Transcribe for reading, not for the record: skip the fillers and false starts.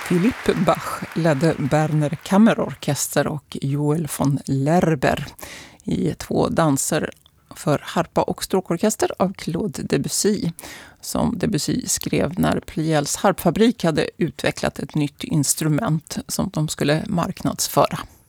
Philipp Bach ledde Berner Kammerorkester och Joel von Lerber i 2 danser för harpa och stråkorkester av Claude Debussy, som Debussy skrev när Pleyels harpfabrik hade utvecklat ett nytt instrument som de skulle marknadsföra.